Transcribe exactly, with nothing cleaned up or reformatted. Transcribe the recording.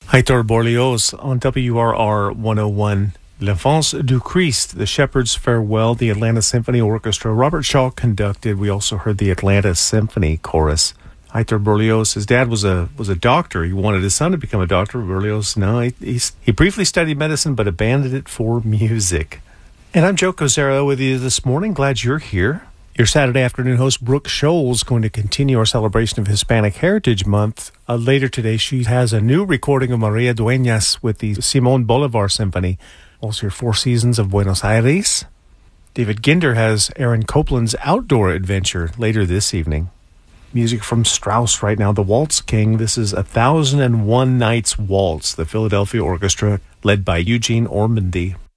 Heitor Berlioz on W R R one oh one. L'Enfance du Christ, The Shepherd's Farewell, the Atlanta Symphony Orchestra. Robert Shaw conducted. We also heard the Atlanta Symphony Chorus. Heitor Berlioz, his dad was a was a doctor. He wanted his son to become a doctor. Berlioz, no, he, he's, he briefly studied medicine, but abandoned it for music. And I'm Joe Cozera with you this morning. Glad you're here. Your Saturday afternoon host, Brooke Scholl, is going to continue our celebration of Hispanic Heritage Month. Uh, later today, she has a new recording of Maria Dueñas with the Simón Bolivar Symphony. Also, your Four Seasons of Buenos Aires. David Ginder has Aaron Copland's Outdoor Adventure later this evening. Music from Strauss right now, The Waltz King. This is A Thousand and One Nights Waltz, the Philadelphia Orchestra, led by Eugene Ormandy.